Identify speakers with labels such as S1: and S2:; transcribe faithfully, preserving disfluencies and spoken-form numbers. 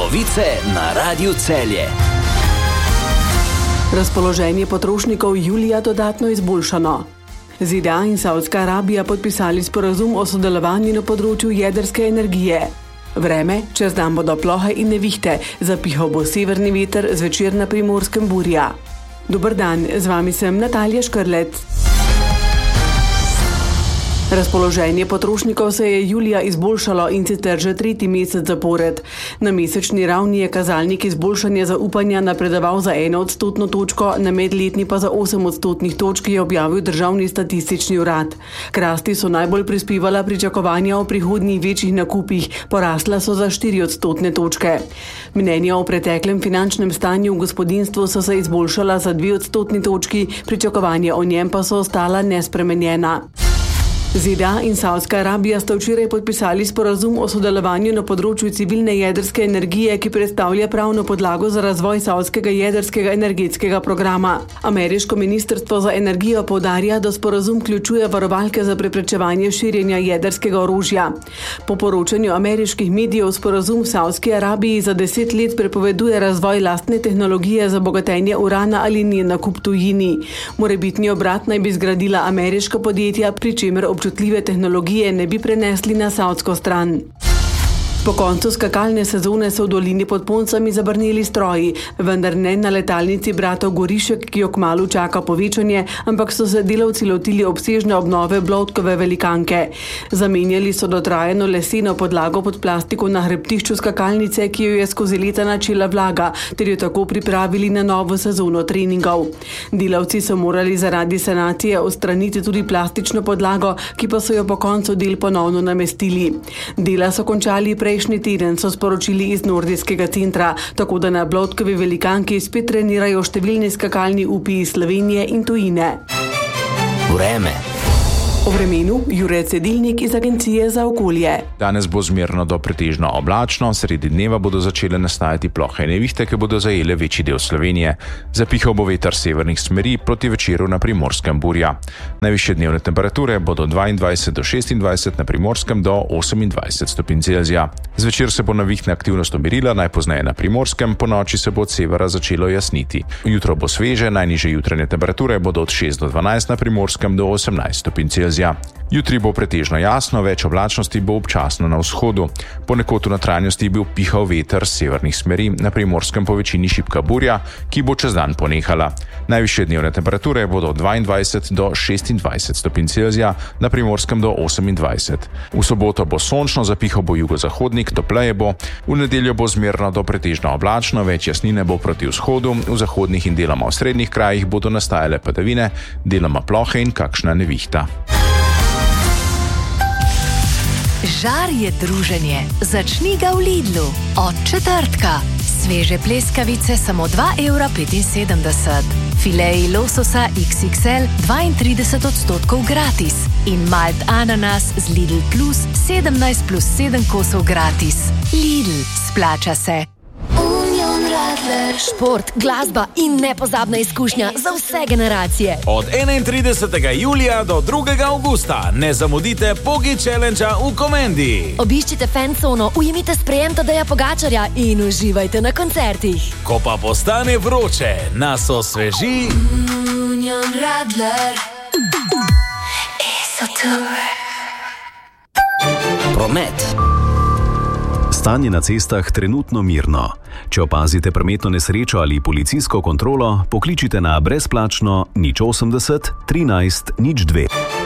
S1: Novice na Radiu Celje.
S2: Razpoloženje potrošnikov julija dodatno izboljšano. Z ZDA in Saudska Arabija podpisali sporazum o sodelovanju na področju jedrske energije. Vreme, čez dan bodo plohe in nevihte, zapihal bo severni veter, zvečer na Primorskem burja. Dober dan, z vami sem Natalija Škrlec. Razpoloženje potrošnikov se je julija izboljšalo in sicer že tretji mesec zapored. Na mesečni ravni je kazalnik izboljšanja zaupanja napredoval za eno odstotno točko, na medletni pa za osem odstotnih točk, je objavil Državni statistični urad. K rasti so najbolj prispevala pričakovanja o prihodnjih večjih nakupih, porasla so za štiri odstotne točke. Mnenja o preteklem finančnem stanju v gospodinjstvu so se izboljšala za dve odstotni točki, pričakovanja o njem pa so ostala nespremenjena. ZDA in Saudska Arabija sta včeraj podpisali sporazum o sodelovanju na področju civilne jedrske energije, ki predstavlja pravno podlago za razvoj saudskega jedrskega energetskega programa. Ameriško ministrstvo za energijo poudarja, da sporazum vključuje varovalke za preprečevanje širjenja jedrskega orožja. Po poročanju ameriških medijev sporazum v Saudski Arabiji za deset let prepoveduje razvoj lastne tehnologije za bogatenje urana ali njen nakup tujini. Morebitni obrat naj bi zgradila ameriška podjetja, pri čemer občutljive tehnologije ne bi prenesli na saudsko stran. Po koncu skakalne sezone so v dolini pod Poncami zabrneli stroji, vendar ne na letalnici bratov Gorišek, ki jo kmalu čaka povečanje, ampak so se delavci lotili obsežne obnove Bloudkove velikanke. Zamenjali so dotrajano leseno podlago pod plastiko na hrbtišču skakalnice, ki jo je skozi leta načela vlaga, ter jo tako pripravili na novo sezono treningov. Delavci so morali zaradi sanacije odstraniti tudi plastično podlago, ki pa so jo po koncu del ponovno namestili. Dela so končali prej Prejšnji teden, so sporočili iz nordijskega centra, tako da na Bloudkovi velikanki spet trenirajo številni skakalni upi iz Slovenije in tujine.
S1: Vreme.
S2: O vremenu Jure Cedilnik iz Agencije za okolje.
S3: Danes bo zmerno do pretežno oblačno, sredi dneva bodo začele nastajati plohe in nevihte, ki bodo zajele večji del Slovenije. Zapihal bo veter severnih smeri, proti večeru na Primorskem burja. Najvišje dnevne temperature bodo dvaindvajset do šestindvajset, na Primorskem do osemindvajset stopinj Celzija. Zvečer se bo nevihtna aktivnost umirila, najpozneje na Primorskem, po noči se bo od severa začelo jasniti. Jutro bo sveže, najnižje jutranje temperature bodo od šest do dvanajst, na Primorskem do osemnajst stopinj Celzija. Jutri bo pretežno jasno, več oblačnosti bo občasno na vzhodu. Ponekod v notranjosti bi pihal veter s severnih smeri, na Primorskem po večini šibka burja, ki bo čez dan ponehala. Najvišje dnevne temperature bodo od dvaindvajset do šestindvajset stopinj Celzija, na Primorskem do osemindvajset. V soboto bo sončno, zapihal bo jugozahodnik, topleje bo. V nedeljo bo zmerno do pretežno oblačno, več jasnine bo proti vzhodu, v zahodnih in deloma v srednjih krajih bodo nastajale padavine, deloma plohe in kakšna nevihta.
S4: Žar je druženje. Začni ga v Lidlu. Od četrtka. Sveže pleskavice samo dva evra petinsedemdeset. Fileji lososa iks iks el dvaintrideset odstotkov gratis. In malt ananas z Lidl Plus sedemnajst plus sedem kosov gratis. Lidl, splača se. Šport, glasba in nepozabna izkušnja za vse generacije.
S5: Od enaintridesetega julija do drugega avgusta ne zamudite Pogi Challengea v Komendi.
S4: Obiščite fancono, ujemite sprejem Tadeja Pogačarja in uživajte na koncertih.
S5: Ko pa postane vroče, nas osveži Union Radler.
S1: Promet.
S6: Stanje na cestah trenutno mirno. Če opazite prometno nesrečo ali policijsko kontrolo, pokličite na brezplačno nič osemdeset trinajst nič dve.